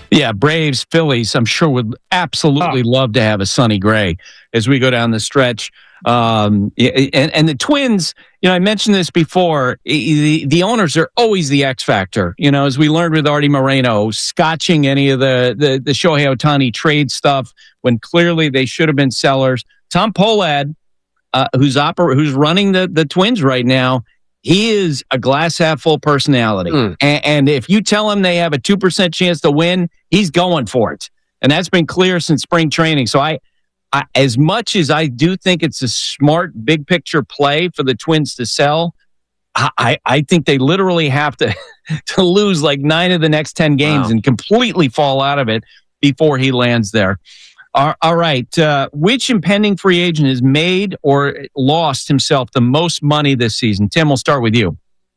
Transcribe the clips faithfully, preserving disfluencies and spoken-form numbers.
Yeah, Braves, Phillies, I'm sure would absolutely oh. love to have a Sonny Gray as we go down the stretch. Um, and, and the Twins, you know, I mentioned this before, the, the owners are always the X factor. You know, as we learned with Artie Moreno, scotching any of the, the, the Shohei Ohtani trade stuff when clearly they should have been sellers. Tom Pohlad, uh, who's, oper- who's running the, the Twins right now, he is a glass half full personality. Mm. And, and if you tell him they have a two percent chance to win, he's going for it. And that's been clear since spring training. So I, I, as much as I do think it's a smart big picture play for the Twins to sell, I, I think they literally have to, to lose like nine of the next ten games wow. and completely fall out of it before he lands there. All, all right. Uh, which impending free agent has made or lost himself the most money this season? Tim, we'll start with you.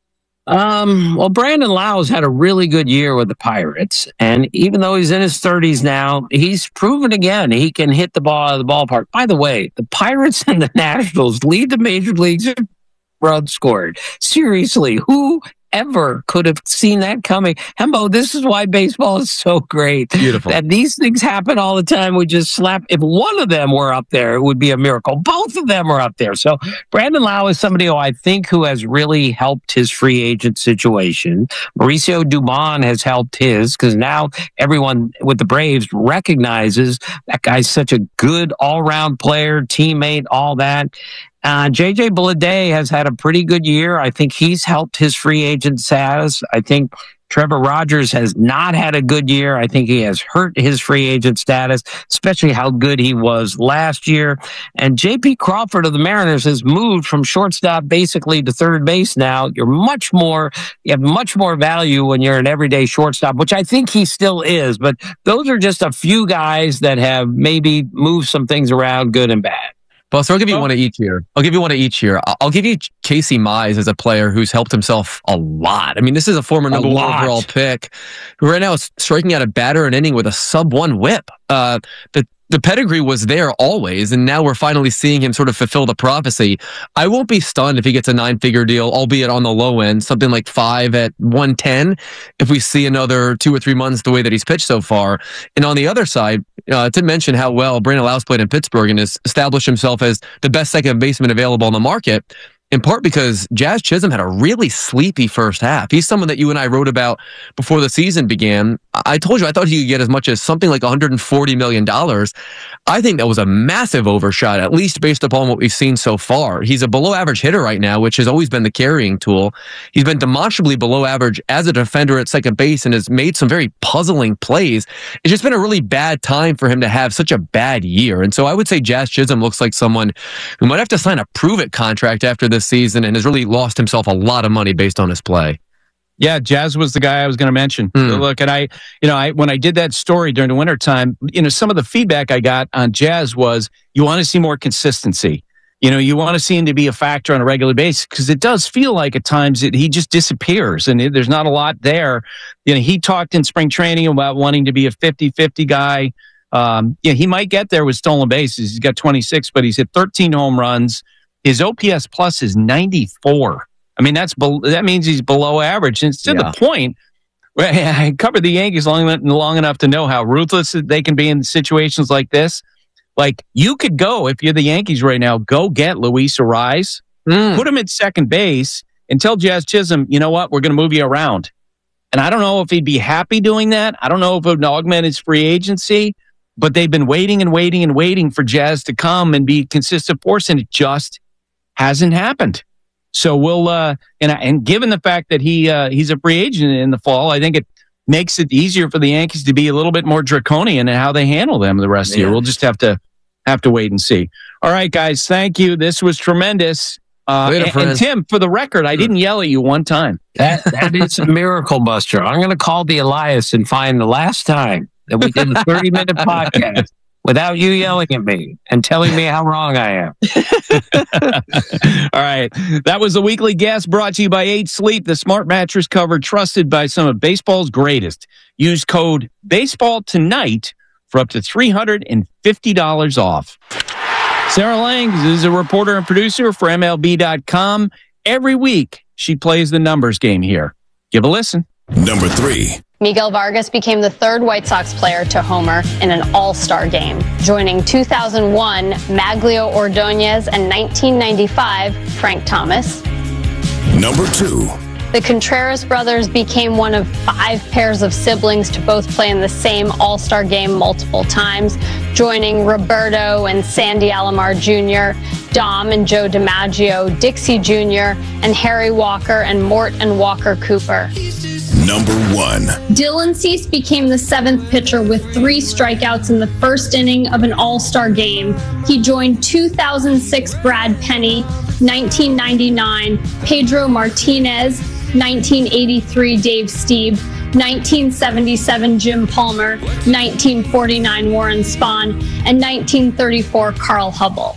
Um, well, Brandon Lau's had a really good year with the Pirates. And even though he's in his thirties now, he's proven again he can hit the ball out of the ballpark. By the way, the Pirates and the Nationals lead the major leagues in runs scored. Seriously, who ever could have seen that coming? Hembo, this is why baseball is so great. Beautiful. That these things happen all the time. We just slap. If one of them were up there, it would be a miracle. Both of them are up there. So Brandon Lau is somebody who I think who has really helped his free agent situation. Mauricio Dubon has helped his because now everyone with the Braves recognizes that guy's such a good all-round player, teammate, all that. Uh, J J Bleday has had a pretty good year. I think he's helped his free agent status. I think Trevor Rogers has not had a good year. I think he has hurt his free agent status, especially how good he was last year. And J P Crawford of the Mariners has moved from shortstop basically to third base now. You're much more, you have much more value when you're an everyday shortstop, which I think he still is. But those are just a few guys that have maybe moved some things around, good and bad. Well, so I'll give you one of each here. I'll give you one of each here. I'll give you Casey Mize as a player who's helped himself a lot. I mean, this is a former number one overall pick who right now is striking out a batter an inning with a sub one whip. Uh, the The pedigree was there always, and now we're finally seeing him sort of fulfill the prophecy. I won't be stunned if he gets a nine-figure deal, albeit on the low end, something like five at one ten, if we see another two or three months the way that he's pitched so far. And on the other side, uh, to mention how well Brandon Lau's played in Pittsburgh and has established himself as the best second baseman available on the market, in part because Jazz Chisholm had a really sleepy first half. He's someone that you and I wrote about before the season began. I told you I thought he could get as much as something like one hundred forty million dollars. I think that was a massive overshot, at least based upon what we've seen so far. He's a below average hitter right now, which has always been the carrying tool. He's been demonstrably below average as a defender at second base and has made some very puzzling plays. It's just been a really bad time for him to have such a bad year. And so I would say Jazz Chisholm looks like someone who might have to sign a prove-it contract after this season and has really lost himself a lot of money based on his play. Yeah, Jazz was the guy I was going to mention. Mm. Look, and I, you know, I when I did that story during the wintertime, you know, some of the feedback I got on Jazz was you want to see more consistency. You know, you want to see him to be a factor on a regular basis because it does feel like at times that he just disappears and it, there's not a lot there. You know, he talked in spring training about wanting to be a fifty-fifty guy. Um, yeah, he might get there with stolen bases. He's got twenty-six, but he's hit thirteen home runs. His O P S plus is ninety-four. I mean, that's be- that means he's below average. And it's to yeah. the point where I covered the Yankees long, long enough to know how ruthless they can be in situations like this. Like, you could go, if you're the Yankees right now, go get Luis Arraez, mm. put him at second base, and tell Jazz Chisholm, you know what, we're going to move you around. And I don't know if he'd be happy doing that. I don't know if it would augment his free agency. But they've been waiting and waiting and waiting for Jazz to come and be a consistent force, and it just hasn't happened. So we'll, uh, and, and given the fact that he uh, he's a free agent in the fall, I think it makes it easier for the Yankees to be a little bit more draconian in how they handle them the rest yeah. of the year. We'll just have to have to wait and see. All right, guys, thank you. This was tremendous. Uh, Later, and, and Tim, for the record, I didn't yell at you one time. That that is a miracle, Buster. I'm going to call the Elias and find the last time that we did a thirty minute podcast without you yelling at me and telling me how wrong I am. All right. That was the weekly guest brought to you by eight sleep, the smart mattress cover trusted by some of baseball's greatest. Use code baseball tonight for up to three hundred fifty dollars off. Sarah Lang is a reporter and producer for M L B dot com. Every week, she plays the numbers game here. Give a listen. Number three. Miguel Vargas became the third White Sox player to homer in an all-star game, joining two thousand one Maglio Ordonez and nineteen ninety-five Frank Thomas. Number two. The Contreras brothers became one of five pairs of siblings to both play in the same all-star game multiple times, joining Roberto and Sandy Alomar Junior, Dom and Joe DiMaggio, Dixie Junior, and Harry Walker and Mort and Walker Cooper. Number one. Dylan Cease became the seventh pitcher with three strikeouts in the first inning of an all-star game. He joined two thousand six Brad Penny, nineteen ninety-nine Pedro Martinez, nineteen eighty-three Dave Stieb, nineteen seventy-seven Jim Palmer, nineteen forty-nine Warren Spahn, and nineteen thirty-four Carl Hubble.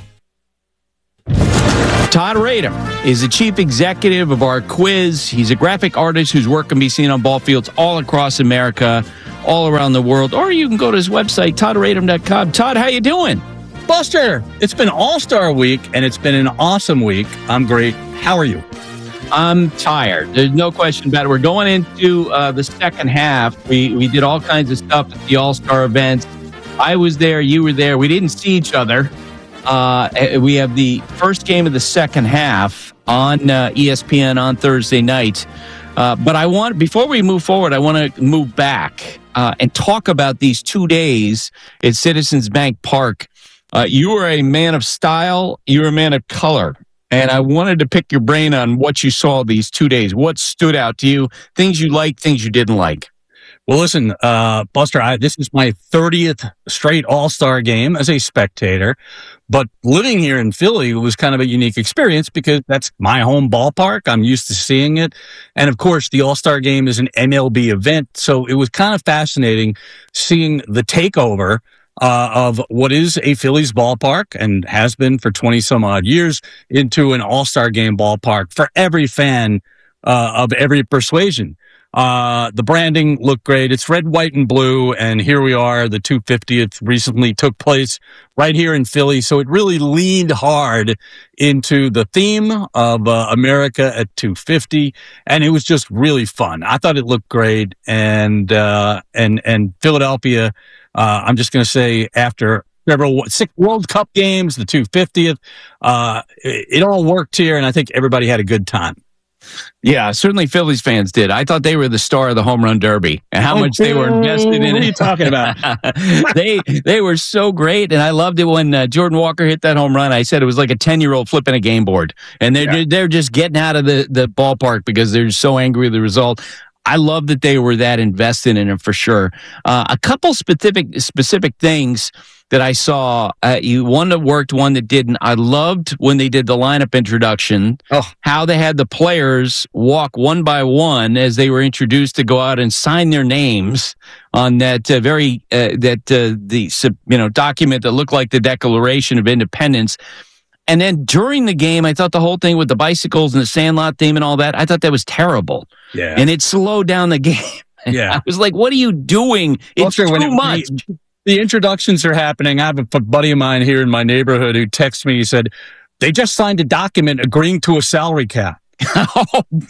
Todd Radom is the chief executive of our quiz. He's a graphic artist whose work can be seen on ball fields all across America, all around the world. Or you can go to his website, todd radom dot com. Todd, how you doing? Buster, it's been All-Star Week, and it's been an awesome week. I'm great. How are you? I'm tired. There's no question about it. We're going into uh, the second half. We we did all kinds of stuff at the All-Star events. I was there. You were there. We didn't see each other. Uh, we have the first game of the second half on uh, E S P N on Thursday night. Uh, but I want, before we move forward, I want to move back uh, and talk about these two days at Citizens Bank Park. Uh, you were a man of style. You were a man of color. And I wanted to pick your brain on what you saw these two days. What stood out to you? Things you liked, things you didn't like. Well, listen, uh, Buster, I, this is my thirtieth straight All-Star game as a spectator. But living here in Philly was kind of a unique experience because that's my home ballpark. I'm used to seeing it. And of course, the All-Star game is an M L B event. So it was kind of fascinating seeing the takeover uh, of what is a Phillies ballpark and has been for twenty some odd years into an All-Star game ballpark for every fan uh, of every persuasion. Uh, the branding looked great. It's red, white, and blue. And here we are. The two hundred fiftieth recently took place right here in Philly. So it really leaned hard into the theme of uh, America at two fifty. And it was just really fun. I thought it looked great. And, uh, and, and Philadelphia, uh, I'm just going to say after several six World Cup games, the two hundred fiftieth, uh, it, it all worked here. And I think everybody had a good time. Yeah, certainly Phillies fans did. I thought they were the star of the home run derby and how much they were invested in it. What are you talking about? they they were so great, and I loved it when uh, Jordan Walker hit that home run. I said it was like a ten-year-old flipping a game board, and they're yeah. they're just getting out of the, the ballpark because they're so angry with the result. I love that they were that invested in it for sure. Uh, a couple specific specific things that I saw. Uh, you one that worked, one that didn't. I loved when they did the lineup introduction. Oh. How they had the players walk one by one as they were introduced to go out and sign their names on that uh, very uh, that uh, the you know document that looked like the Declaration of Independence. And then during the game, I thought the whole thing with the bicycles and the Sandlot theme and all that, I thought that was terrible. Yeah. And it slowed down the game. Yeah. I was like, what are you doing? It's well, too it, much. The, the introductions are happening. I have a buddy of mine here in my neighborhood who texted me. He said, they just signed a document agreeing to a salary cap. Oh,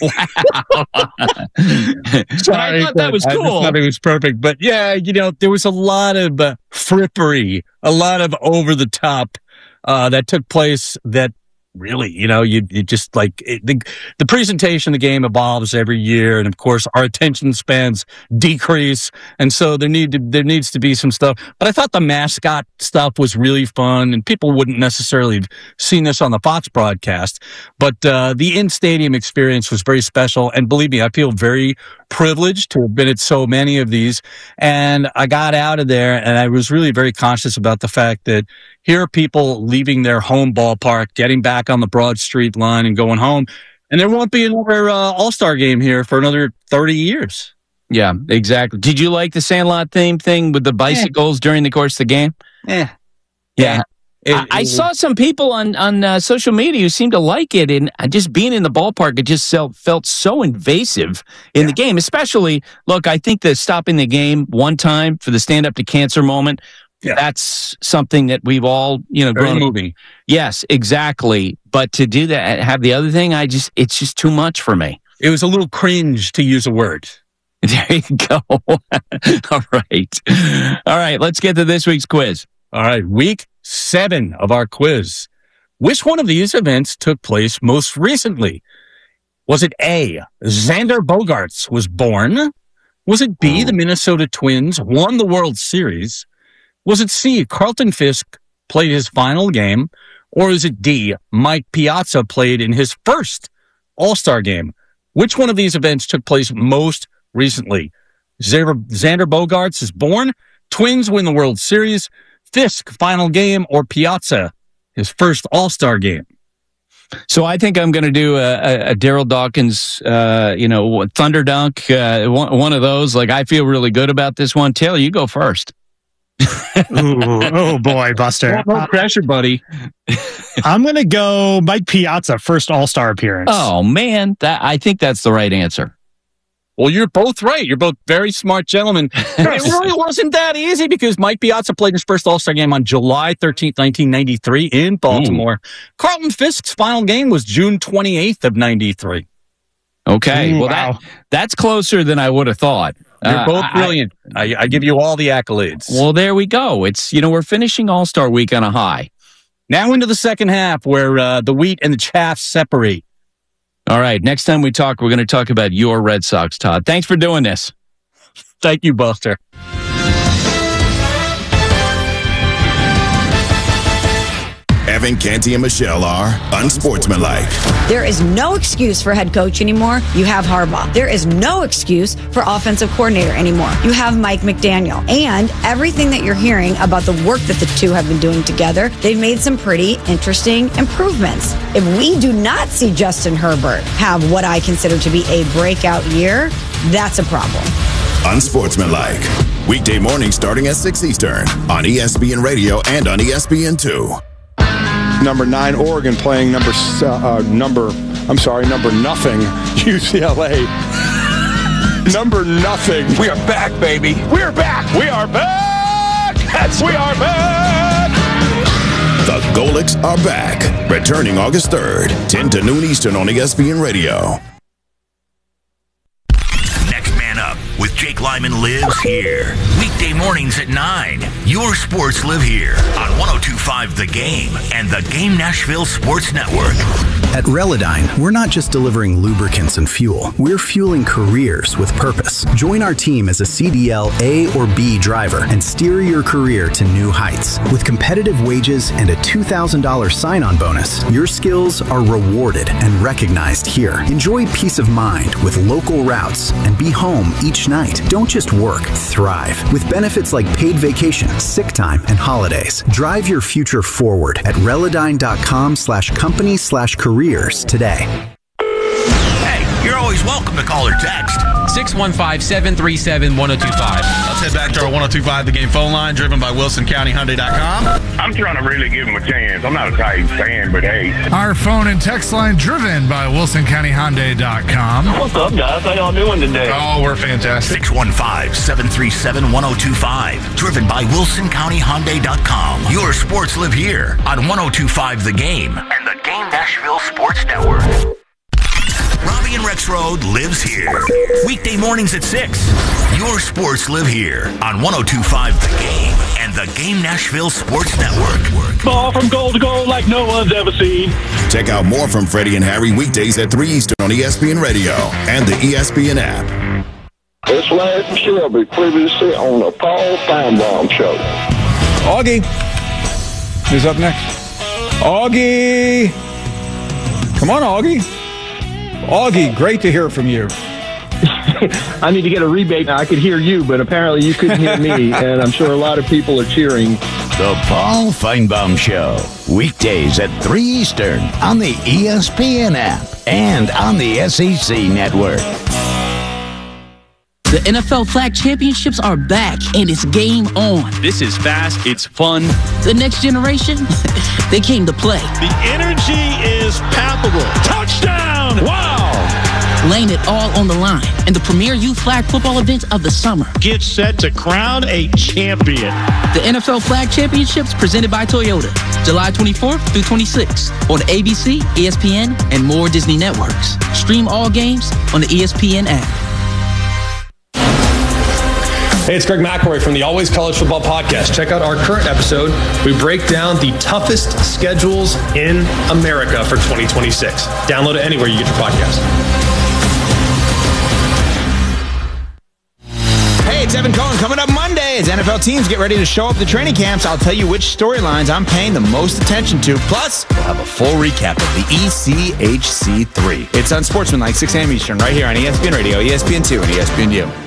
wow. Sorry, I thought that was cool. I thought it was perfect. But yeah, you know, there was a lot of uh, frippery, a lot of over the top Uh, that took place that really, you know, you, you just like it, the, the presentation of the game evolves every year. And of course, our attention spans decrease. And so there need to, there needs to be some stuff. But I thought the mascot stuff was really fun, and people wouldn't necessarily have seen this on the Fox broadcast. But, uh, the in-stadium experience was very special. And believe me, I feel very privileged to have been at so many of these. And I got out of there and I was really very conscious about the fact that here are people leaving their home ballpark, getting back on the Broad Street line and going home. And there won't be another uh, All-Star game here for another thirty years. Yeah, exactly. Did you like the Sandlot theme thing with the bicycles yeah. during the course of the game? Yeah. Yeah. It, I, I saw some people on, on uh, social media who seemed to like it, and just being in the ballpark, it just felt, felt so invasive in yeah. the game, especially, look, I think that stopping the game one time for the stand up to cancer moment, yeah. that's something that we've all, you know, Very grown moving. Up. Yes, exactly. But to do that, have the other thing, I just, it's just too much for me. It was a little cringe, to use a word. There you go. All right. All right. Let's get to this week's quiz. All right. Week seven of our quiz. Which one of these events took place most recently? Was it A, Xander Bogaerts was born? Was it B, the Minnesota Twins won the World Series? Was it C, Carlton Fisk played his final game? Or is it D, Mike Piazza played in his first All-Star game? Which one of these events took place most recently? Xander Bogaerts is born, Twins win the World Series, Fisk final game, or Piazza his first All-Star game? So I think I'm going to do a, a, a Daryl Dawkins, uh, you know, Thunder Dunk, uh, one, one of those. Like, I feel really good about this one. Taylor, you go first. Ooh, oh boy, Buster. No, no pressure, buddy. I'm going to go Mike Piazza, first All-Star appearance. Oh man, that I think that's the right answer. Well, you're both right. You're both very smart gentlemen. It really wasn't that easy because Mike Piazza played his first All-Star game on July thirteenth, nineteen ninety-three in Baltimore. Ooh. Carlton Fisk's final game was June twenty-eighth of ninety-three. Okay. Ooh, well, wow. that, that's closer than I would have thought. You're uh, both brilliant. I, I give you all the accolades. Well, there we go. It's, you know, we're finishing All-Star week on a high. Now into the second half where uh, the wheat and the chaff separate. All right. Next time we talk, we're going to talk about your Red Sox, Todd. Thanks for doing this. Thank you, Buster. Evan, Canty, and Michelle are unsportsmanlike. There is no excuse for head coach anymore. You have Harbaugh. There is no excuse for offensive coordinator anymore. You have Mike McDaniel. And everything that you're hearing about the work that the two have been doing together, they've made some pretty interesting improvements. If we do not see Justin Herbert have what I consider to be a breakout year, that's a problem. Unsportsmanlike. Weekday mornings starting at six Eastern on E S P N Radio and on E S P N two. Number nine, Oregon playing number, uh, number, I'm sorry, number nothing, U C L A. Number nothing. We are back, baby. We are back. We are back. That's we are back. The Golics are back. Returning August third, ten to noon Eastern on E S P N Radio. Next Man Up with Jake Lyman lives here. Weekday mornings at nine. Your sports live here on one oh two point five The Game and the Game Nashville Sports Network. At Relodyne, we're not just delivering lubricants and fuel. We're fueling careers with purpose. Join our team as a C D L A or B driver and steer your career to new heights. With competitive wages and a two thousand dollars sign-on bonus, your skills are rewarded and recognized here. Enjoy peace of mind with local routes and be home each night. Don't just work, thrive. With benefits like paid vacation, sick time, and holidays. Drive your future forward at Relodyne.com slash company slash careers today. Hey, you're always welcome to call or text. six one five, seven three seven, one oh two five. Let's head back to our one oh two point five The Game phone line, driven by Wilson County Hyundai dot com. I'm trying to really give him a chance. I'm not a Titans fan, but hey. Our phone and text line, driven by Wilson County Hyundai dot com. What's up, guys? How y'all doing today? Oh, we're fantastic. six one five, seven three seven, one oh two five. Driven by Wilson County Hyundai dot com. Your sports live here on one oh two point five The Game and the Game Nashville Sports Network. Robbie and Rex Road lives here. Weekday mornings at six. Your sports live here on one oh two point five The Game and the Game Nashville Sports Network. Ball from goal to goal like no one's ever seen. Check out more from Freddie and Harry weekdays at three Eastern on E S P N Radio and the E S P N app. It's Larry Shelby, previously on the Paul Feinbaum Show. Augie. Who's up next? Augie. Come on, Augie. Augie, great to hear from you. I need to get a rebate. I could hear you, but apparently you couldn't hear me, and I'm sure a lot of people are cheering. The Paul Feinbaum Show, weekdays at three Eastern on the E S P N app and on the S E C network. The N F L Flag Championships are back, and it's game on. This is fast. It's fun. The next generation, they came to play. The energy is palpable. Touchdown! Wow! Laying it all on the line in the premier youth flag football event of the summer. Get set to crown a champion. The N F L Flag Championships presented by Toyota, July twenty-fourth through twenty-sixth on A B C, E S P N, and more Disney networks. Stream all games on the E S P N app. Hey, it's Greg McElroy from the Always College Football Podcast. Check out our current episode. We break down the toughest schedules in America for twenty twenty-six. Download it anywhere you get your podcast. Hey, it's Evan Cohen. Coming up Monday as N F L teams get ready to show up to training camps, I'll tell you which storylines I'm paying the most attention to. Plus, we'll have a full recap of the E C H C three. It's Unsportsmanlike, six a.m. Eastern, right here on E S P N Radio, E S P N two, and E S P N U.